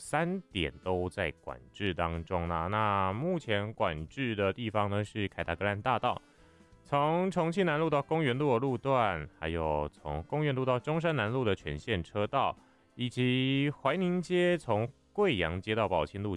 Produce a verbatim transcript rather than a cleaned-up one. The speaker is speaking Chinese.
三点都在管制当中啦。那目前管制的地方呢是凯达格兰大道，从重庆南路到公园路的路段，还有从公园路到中山南路的全线车道，以及怀宁街从贵阳街到宝清路